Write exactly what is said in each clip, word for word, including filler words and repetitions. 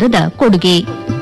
ಕೇಂದ್ರದ ಕೊಡುಗೆ.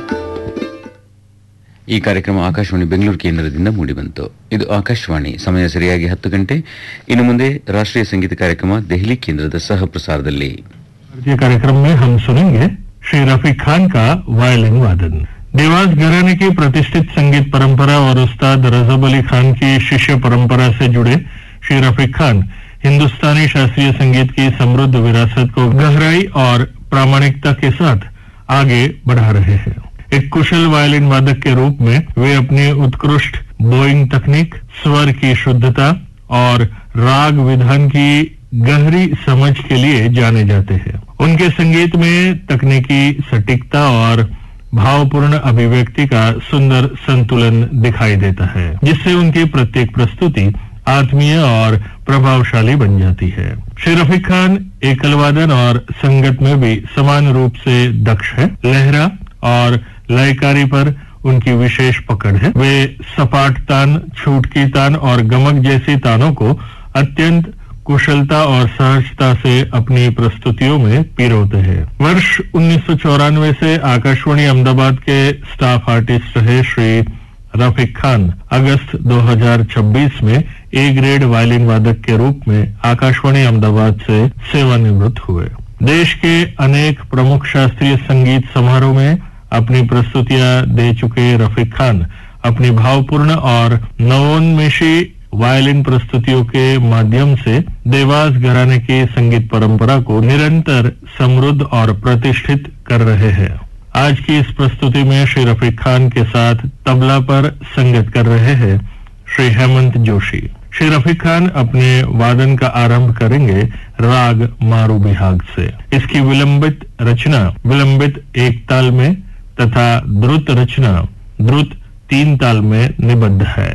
ಈ ಕಾರ್ಯಕ್ರಮ ಆಕಾಶವಾಣಿ ಬೆಂಗಳೂರು ಕೇಂದ್ರದಿಂದ ಮೂಡಿಬಂತು. ಇದು ಆಕಾಶವಾಣಿ, ಸಮಯ ಸರಿಯಾಗಿ ಹತ್ತು ಗಂಟೆ. ಇನ್ನು ಮುಂದೆ ರಾಷ್ಟ್ರೀಯ ಸಂಗೀತ ಕಾರ್ಯಕ್ರಮ ದೆಹಲಿ ಕೇಂದ್ರದ ಸಹ ಪ್ರಸಾರದಲ್ಲಿ. भारतीय कार्यक्रम में हम सुनेंगे श्री रफी खान का वायलिन वादन. देवास घराने की प्रतिष्ठित संगीत परंपरा और उस्ताद रजब अली खान की शिष्य परंपरा से जुड़े श्री रफी खान हिंदुस्तानी शास्त्रीय संगीत की समृद्ध विरासत को गहराई और प्रामाणिकता के साथ आगे बढ़ा रहे हैं. एक कुशल वायलिन वादक के रूप में वे अपनी उत्कृष्ट बोइंग तकनीक, स्वर की शुद्धता और राग विधान की गहरी समझ के लिए जाने जाते हैं. उनके संगीत में तकनीकी सटीकता और भावपूर्ण अभिव्यक्ति का सुंदर संतुलन दिखाई देता है, जिससे उनकी प्रत्येक प्रस्तुति आत्मीय और प्रभावशाली बन जाती है. श्री रफी खान एकल वादन और संगत में भी समान रूप से दक्ष है. लहरा और लयकारी पर उनकी विशेष पकड़ है. वे सपाट तान, छूटकी तान और गमक जैसी तानों को अत्यंत कुशलता और सहजता से अपनी प्रस्तुतियों में पिरोते हैं. वर्ष उन्नीस सौ चौरानवे से आकाशवाणी अहमदाबाद के स्टाफ आर्टिस्ट रहे श्री रफी खान अगस्त दो हज़ार छब्बीस में ए ग्रेड वायलिन वादक के रूप में आकाशवाणी अहमदाबाद से सेवानिवृत्त हुए. देश के अनेक प्रमुख शास्त्रीय संगीत समारोह में अपनी प्रस्तुतियां दे चुके रफी खान अपनी भावपूर्ण और नवोन्मेषी वायलिन प्रस्तुतियों के माध्यम से देवास घराने की संगीत परंपरा को निरंतर समृद्ध और प्रतिष्ठित कर रहे हैं. आज की इस प्रस्तुति में श्री रफी खान के साथ तबला पर संगत कर रहे हैं श्री हेमंत जोशी. श्री रफी खान अपने वादन का आरंभ करेंगे राग मारू बिहाग से. इसकी विलंबित रचना विलंबित एक ताल में तथा द्रुत रचना द्रुत तीन ताल में निबद्ध है.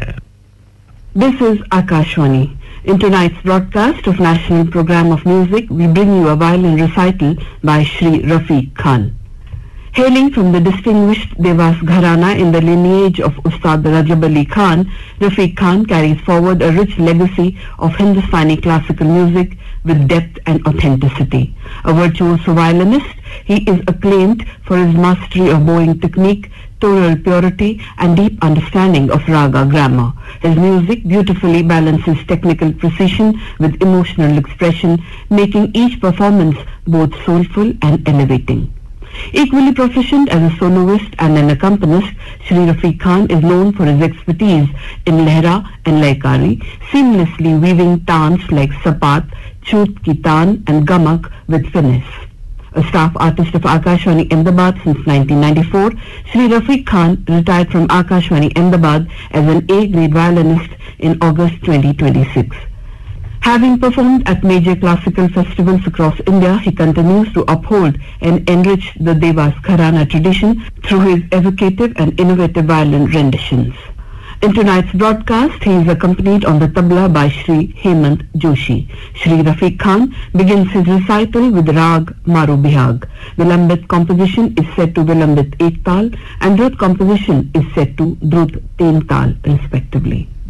This is Akashwani. In tonight's broadcast of National Program of Music, we bring you a violin recital by Shri Raffi Khan. Hailing from the distinguished Devas Gharana in the lineage of Ustad Rajab Ali Khan, Raffi Khan carries forward a rich legacy of Hindustani classical music with depth and authenticity. A virtuoso violinist, he is acclaimed for his mastery of bowing technique, tonal purity and deep understanding of raga grammar. His music beautifully balances technical precision with emotional expression, making each performance both soulful and elevating. Equally proficient as a soloist and an accompanist, Shri Raffi Khan is known for his expertise in lehra and laikari, seamlessly weaving tans like sapat, chut ki taan and gamak with finesse. A staff artist of Akashwani Ahmedabad since nineteen ninety-four, Shri Raffi Khan retired from Akashwani Ahmedabad as an A-grade violinist in August twenty twenty-six. Having performed at major classical festivals across India, he continues to uphold and enrich the Devas Gharana tradition through his evocative and innovative violin renditions. In tonight's broadcast, he is accompanied on the tabla by Shri Hemant Joshi. Shri Raffi Khan begins his recital with Rag Maru Bihag. Vilambit composition is set to Vilambit ek tal and Drut composition is set to Drut ten tal respectively.